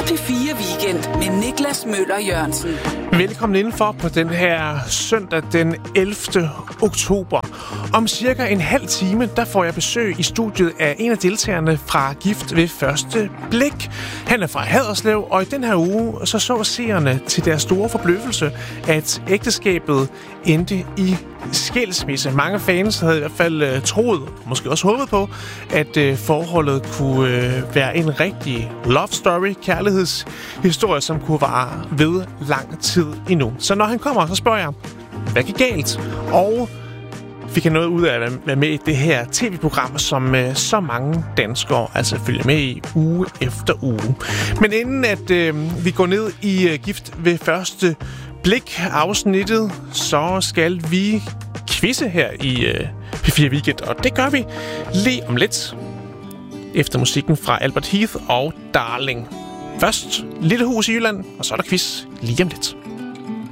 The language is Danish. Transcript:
P4 Weekend med Niklas Møller Jørgensen. Velkommen indenfor på den her søndag den 11. oktober. Om cirka en halv time, der får jeg besøg i studiet af en af deltagerne fra Gift ved første blik. Han er fra Haderslev, og i den her uge så seerne til deres store forbløffelse, at ægteskabet endte i skilsmisse. Mange fans havde i hvert fald troet, måske også håbet på, at forholdet kunne være en rigtig love story, kærlighedshistorie, som kunne vare ved lang tid endnu. Så når han kommer, så spørger jeg, hvad gik galt? Og fik jeg noget ud af at være med i det her tv-program, som så mange danskere altså følger med i uge efter uge. Men inden at vi går ned i Gift ved første blik afsnittet, så skal vi quizze her i P4 Weekend, og det gør vi lige om lidt efter musikken fra Albert Heath og Darling. Først Lille Hus i Jylland, og så er der quiz lige om lidt.